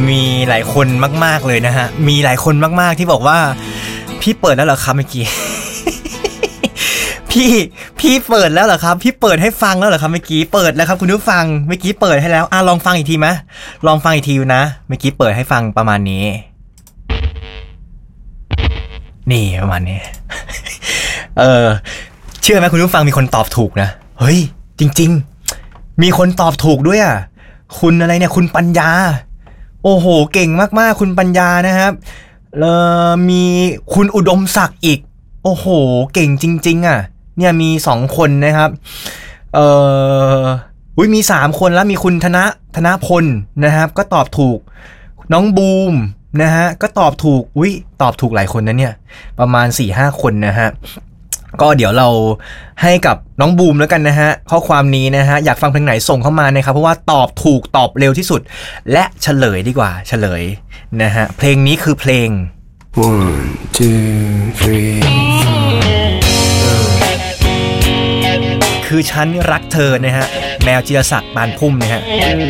มีหลายคนมากๆเลยนะฮะมีหลายคนมากๆที่บอกว่าพี่เปิดแล้วเหรอครับเมื่อกี้ พี่เปิดแล้วเหรอครับพี่เปิดให้ฟังแล้วเหรอครับเมื่อกี้เปิดแล้วครับคุณผู้ฟังเมื่อกี้เปิดให้แล้วลองฟังอีกทีมั้ยลองฟังอีกทีนะเมื่อกี้เปิดให้ฟังประมาณนี้นี่ประมาณนี้ เชื่อไหมคุณผู้ฟังมีคนตอบถูกนะเฮ้ยจริงๆมีคนตอบถูกด้วยอ่ะคุณอะไรเนี่ยคุณปัญญาโอ้โหเก่งมากๆคุณปัญญานะครับมีคุณอุดมศักดิ์อีกโอ้โหเก่งจริงๆอ่ะเนี่ยมี2คนนะครับมี3คนแล้วมีคุณธนพลนะครับก็ตอบถูกน้องบูมนะฮะก็ตอบถูกตอบถูกหลายคนนะเนี่ยประมาณ 4-5 คนนะฮะก็เดี๋ยวเราให้กับน้องบูมแล้วกันนะฮะข้อความนี้นะฮะอยากฟังเพลงไหนส่งเข้ามานะครับเพราะว่าตอบถูกตอบเร็วที่สุดและเฉลยดีกว่าเฉลยนะฮะเพลงนี้คือเพลง 1 2 3 คือฉันรักเธอนะฮะแมวจิรศักดิ์ปานพุ่มนะฮะ